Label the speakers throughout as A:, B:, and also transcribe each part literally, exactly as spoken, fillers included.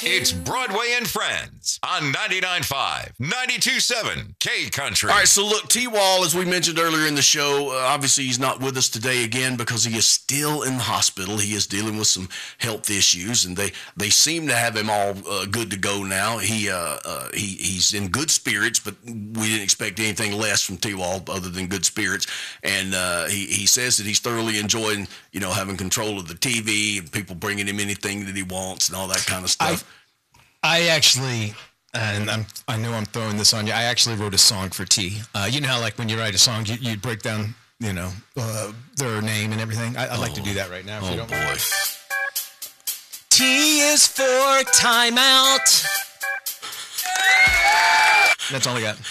A: It's Broadway and Friends on ninety-nine point five, ninety-two point seven K Country.
B: All right, so look, T-Wall, as we mentioned earlier in the show, uh, obviously he's not with us today again because he is still in the hospital. He is dealing with some health issues, and they, they seem to have him all uh, good to go now. He uh, uh, he he's in good spirits, but we didn't expect anything less from T-Wall other than good spirits. And uh, he, he says that he's thoroughly enjoying, you know, having control of the T V and people bringing him anything that he wants and all that kind of stuff.
C: I, I actually... And I'm, I know I'm throwing this on you. I actually wrote a song for T. Uh, you know how, like, when you write a song, you, you break down, you know, uh, their name and everything? I, I'd oh, like to do that right now, if
B: oh
C: you don't
B: boy.
C: mind. T is for timeout. That's all I got.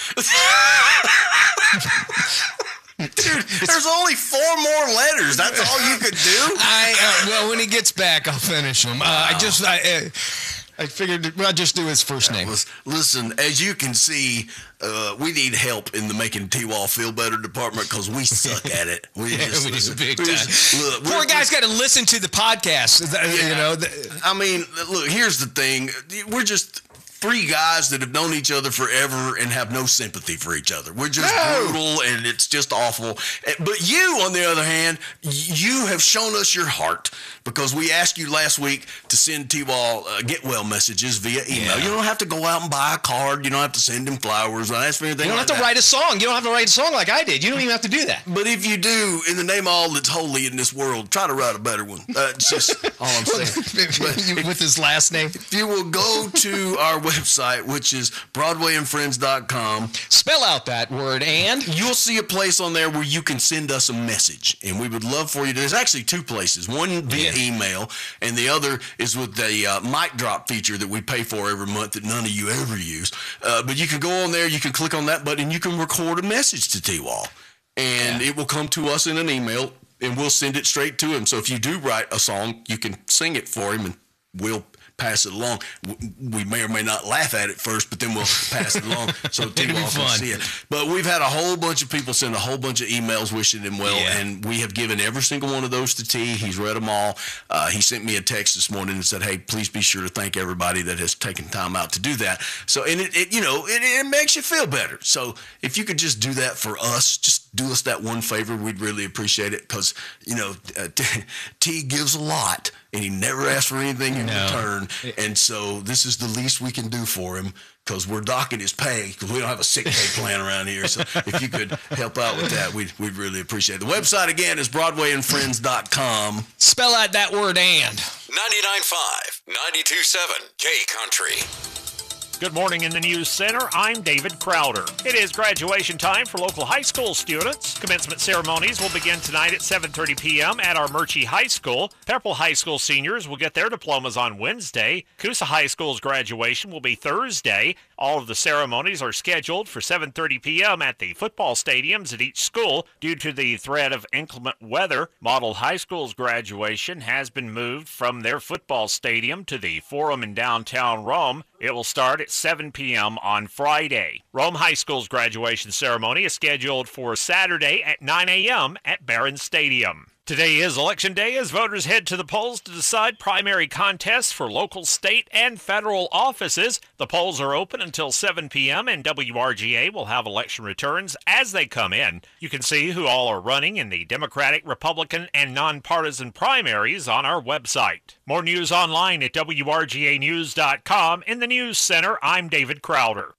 B: Dude, there's only four more letters. That's all you could do?
C: I uh, Well, when he gets back, I'll finish them. Uh, wow. I just... I, uh, I figured I'd just do his first name.
B: Was, listen, as you can see, uh, we need help in the making T-Wall feel better department because we suck at it. We
C: yeah,
B: just,
C: we
B: listen,
C: big
B: we
C: time.
B: just, look,
C: Poor guy's got to listen to the podcast.
B: Yeah.
C: You know.
B: I mean, look, here's the thing. We're just three guys that have known each other forever and have no sympathy for each other. We're just no. brutal, and it's just awful. But you, on the other hand, you have shown us your heart because we asked you last week to send T-Wall uh, get well messages via email. Yeah. You don't have to go out and buy a card. You don't have to send him flowers. Don't ask for anything.
C: You don't
B: like
C: have to
B: that.
C: write a song. You don't have to write a song like I did. You don't even have to do that.
B: But if you do, in the name of all that's holy in this world, try to write a better one. Uh, it's just all I'm saying.
C: With his last name.
B: If you will go to our website, which is broadway and friends dot com.
C: Spell out that word, and
B: you'll see a place on there where you can send us a message, and we would love for you to. There's actually two places, one via yeah. email, and the other is with the uh, mic drop feature that we pay for every month that none of you ever use. Uh, but you can go on there, you can click on that button, you can record a message to T-Wall, and yeah. it will come to us in an email, and we'll send it straight to him. So if you do write a song, you can sing it for him, and we'll pass it along. We may or may not laugh at it first, but then we'll pass it along so T-Wall can see it. But we've had a whole bunch of people send a whole bunch of emails wishing him well, yeah. and we have given every single one of those to T. He's read them all. Uh, he sent me a text this morning and said, hey, please be sure to thank everybody that has taken time out to do that. So, and it, it you know, it, it makes you feel better. So if you could just do that for us, just do us that one favor, we'd really appreciate it because, you know, uh, T, T gives a lot. And he never asked for anything in no. return. And so this is the least we can do for him because we're docking his pay because we don't have a sick pay plan around here. So if you could help out with that, we'd, we'd really appreciate it. The website, again, is broadway and friends dot com.
C: Spell out that word, and.
A: ninety-nine point five, ninety-two point seven K Country.
D: Good morning in the News Center. I'm David Crowder. It is graduation time for local high school students. Commencement ceremonies will begin tonight at seven thirty p.m. at our Murchie High School. Pepperell High School seniors will get their diplomas on Wednesday. Coosa High School's graduation will be Thursday. All of the ceremonies are scheduled for seven thirty p.m. at the football stadiums at each school. Due to the threat of inclement weather, Model High School's graduation has been moved from their football stadium to the Forum in downtown Rome. It will start at seven p.m. on Friday. Rome High School's graduation ceremony is scheduled for Saturday at nine a.m. at Barron Stadium. Today is Election Day as voters head to the polls to decide primary contests for local, state, and federal offices. The polls are open until seven p.m. and W R G A will have election returns as they come in. You can see who all are running in the Democratic, Republican, and nonpartisan primaries on our website. More news online at W R G A news dot com. In the News Center, I'm David Crowder.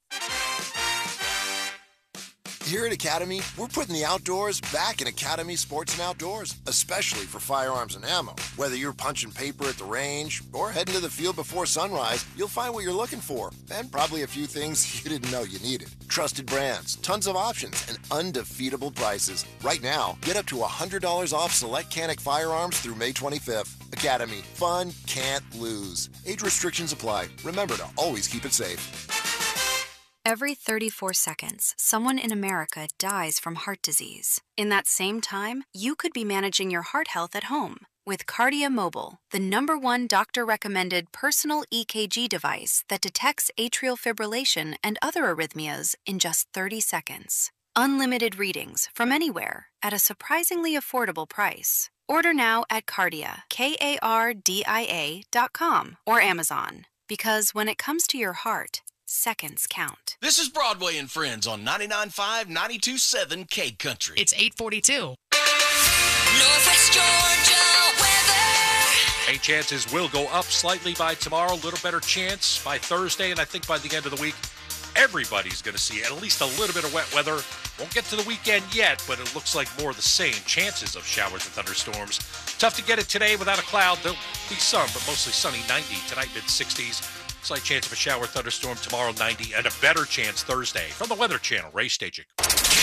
E: Here at Academy, we're putting the outdoors back in Academy Sports and Outdoors, especially for firearms and ammo. Whether you're punching paper at the range or heading to the field before sunrise, you'll find what you're looking for, and probably a few things you didn't know you needed. Trusted brands, tons of options, and undefeatable prices. Right now, get up to one hundred dollars off select Canic firearms through May twenty-fifth. Academy, fun can't lose. Age restrictions apply. Remember to always keep it safe.
F: Every thirty-four seconds, someone in America dies from heart disease. In that same time, you could be managing your heart health at home with Kardia Mobile, the number one doctor-recommended personal E K G device that detects atrial fibrillation and other arrhythmias in just thirty seconds. Unlimited readings from anywhere at a surprisingly affordable price. Order now at Kardia, K A R D I A dot com or Amazon. Because when it comes to your heart, seconds count.
B: This is Broadway and Friends on ninety-nine point five, ninety-two point seven K Country.
G: It's eight forty-two.
H: Northwest Georgia weather.
D: Rain chances will go up slightly by tomorrow, a little better chance by Thursday, and I think by the end of the week, everybody's going to see at least a little bit of wet weather. Won't get to the weekend yet, but it looks like more of the same. Chances of showers and thunderstorms. Tough to get it today without a cloud. There'll be some, but mostly sunny. ninety tonight, mid sixties. Slight chance of a shower thunderstorm tomorrow, ninety, and a better chance Thursday. From the Weather Channel, Ray Stachik.